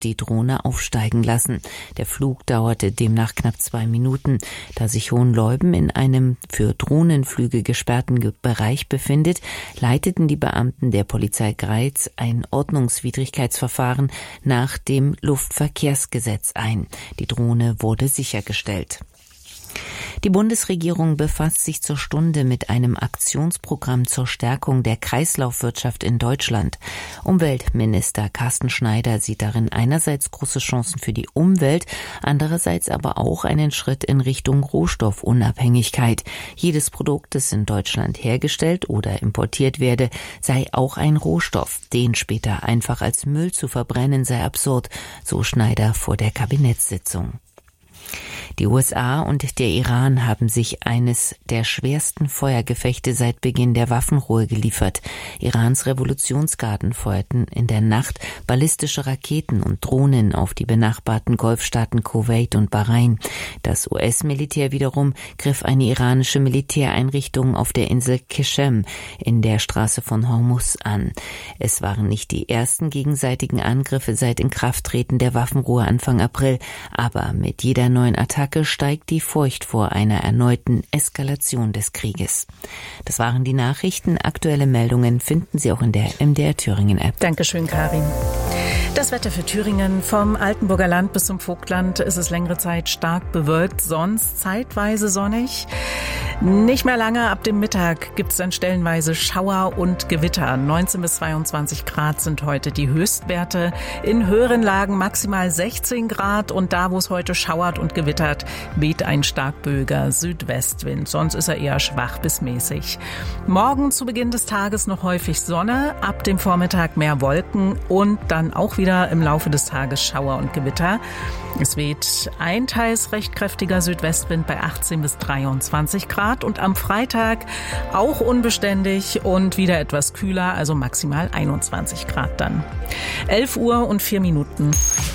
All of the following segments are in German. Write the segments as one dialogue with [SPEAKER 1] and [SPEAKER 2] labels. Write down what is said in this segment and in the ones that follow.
[SPEAKER 1] die Drohne aufsteigen lassen. Der Flug dauerte demnach knapp 2 Minuten. Da sich Hohenleuben in einem für Drohnenflüge gesperrten Bereich befindet, leiteten die Beamten der Polizei Greiz ein Ordnungswidrigkeitsverfahren nach dem Luftverkehrsgesetz ein. Die Drohne wurde sichergestellt. Die Bundesregierung befasst sich zur Stunde mit einem Aktionsprogramm zur Stärkung der Kreislaufwirtschaft in Deutschland. Umweltminister Carsten Schneider sieht darin einerseits große Chancen für die Umwelt, andererseits aber auch einen Schritt in Richtung Rohstoffunabhängigkeit. Jedes Produkt, das in Deutschland hergestellt oder importiert werde, sei auch ein Rohstoff. Den später einfach als Müll zu verbrennen sei absurd, so Schneider vor der Kabinettssitzung. Die USA und der Iran haben sich eines der schwersten Feuergefechte seit Beginn der Waffenruhe geliefert. Irans Revolutionsgarden feuerten in der Nacht ballistische Raketen und Drohnen auf die benachbarten Golfstaaten Kuwait und Bahrain. Das US-Militär wiederum griff eine iranische Militäreinrichtung auf der Insel Qeshem in der Straße von Hormuz an. Es waren nicht die ersten gegenseitigen Angriffe seit Inkrafttreten der Waffenruhe Anfang April, aber mit jeder neuen Attacke steigt die Furcht vor einer erneuten Eskalation des Krieges. Das waren die Nachrichten. Aktuelle Meldungen finden Sie auch in der MDR Thüringen App.
[SPEAKER 2] Dankeschön, Karin. Das Wetter für Thüringen. Vom Altenburger Land bis zum Vogtland ist es längere Zeit stark bewölkt, sonst zeitweise sonnig. Nicht mehr lange, ab dem Mittag gibt es dann stellenweise Schauer und Gewitter. 19 bis 22 Grad sind heute die Höchstwerte. In höheren Lagen maximal 16 Grad und da, wo es heute schauert und gewittert, weht ein stark böiger Südwestwind. Sonst ist er eher schwach bis mäßig. Morgen zu Beginn des Tages noch häufig Sonne, ab dem Vormittag mehr Wolken und dann auch wieder im Laufe des Tages Schauer und Gewitter. Es weht ein teils recht kräftiger Südwestwind bei 18 bis 23 Grad und am Freitag auch unbeständig und wieder etwas kühler, also maximal 21 Grad dann. 11 Uhr und 4 Minuten.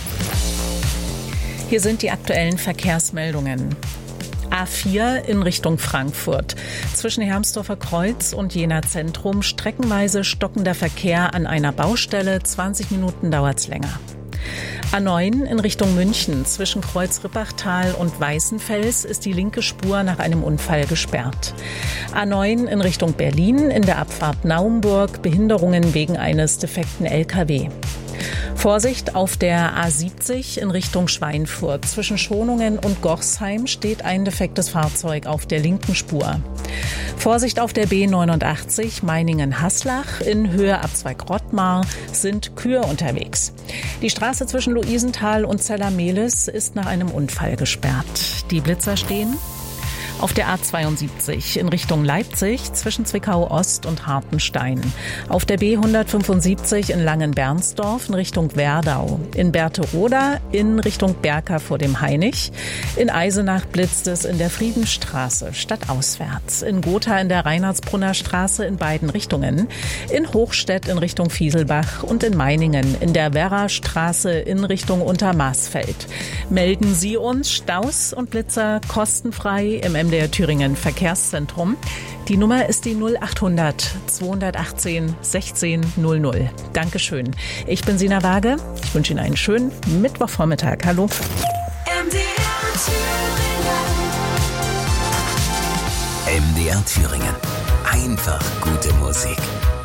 [SPEAKER 2] Hier sind die aktuellen Verkehrsmeldungen. A4 in Richtung Frankfurt. Zwischen Hermsdorfer Kreuz und Jena Zentrum streckenweise stockender Verkehr an einer Baustelle. 20 Minuten dauert's länger. A9 in Richtung München. Zwischen Kreuz-Rippachtal und Weißenfels ist die linke Spur nach einem Unfall gesperrt. A9 in Richtung Berlin in der Abfahrt Naumburg. Behinderungen wegen eines defekten LKW. Vorsicht auf der A70 in Richtung Schweinfurt. Zwischen Schonungen und Gochsheim steht ein defektes Fahrzeug auf der linken Spur. Vorsicht auf der B89 Meiningen-Haslach. In Höhe Abzweig-Rottmar sind Kühe unterwegs. Die Straße zwischen Luisenthal und Zella-Mehlis ist nach einem Unfall gesperrt. Die Blitzer stehen auf der A72 in Richtung Leipzig zwischen Zwickau-Ost und Hartenstein. Auf der B175 in Langenbernsdorf in Richtung Werdau. In Berthe-Roda in Richtung Berka vor dem Hainich. In Eisenach blitzt es in der Friedensstraße stadtauswärts. In Gotha in der Reinhardsbrunner Straße in beiden Richtungen. In Hochstedt in Richtung Fieselbach und in Meiningen in der Werrastraße in Richtung Untermaßfeld. Melden Sie uns Staus und Blitzer kostenfrei im MDR Thüringen Verkehrszentrum. Die Nummer ist die 0800 218 16 00. Dankeschön. Ich bin Sina Waage. Ich wünsche Ihnen einen schönen Mittwochvormittag. Hallo.
[SPEAKER 3] MDR Thüringen. Einfach gute Musik.